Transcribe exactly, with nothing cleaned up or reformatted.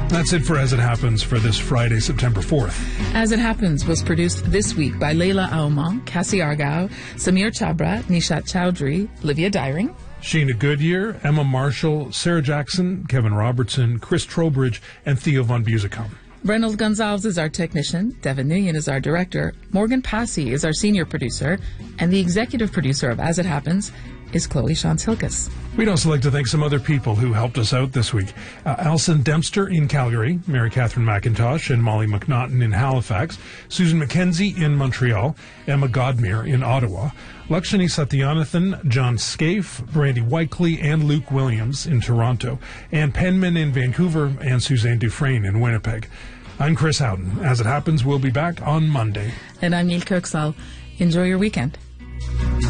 That's it for As It Happens for this Friday, September fourth. As It Happens was produced this week by Leila Aouman, Cassie Argao, Samir Chabra, Nishat Chowdhury, Livia Dyring, Sheena Goodyear, Emma Marshall, Sarah Jackson, Kevin Robertson, Chris Trowbridge, and Theo von Busicom. Reynolds Gonzalez is our technician, Devin Nguyen is our director, Morgan Passy is our senior producer, and the executive producer of As It Happens is Chloe Shantz-Hilkes. We'd also like to thank some other people who helped us out this week. Uh, Alison Dempster in Calgary, Mary Catherine McIntosh and Molly McNaughton in Halifax, Susan McKenzie in Montreal, Emma Godmere in Ottawa, Lakshmi Satyanathan, John Scaife, Brandy Whiteley, and Luke Williams in Toronto, Ann Penman in Vancouver, and Suzanne Dufresne in Winnipeg. I'm Chris Howden. As It Happens, we'll be back on Monday. And I'm Neil Kirksall. Enjoy your weekend.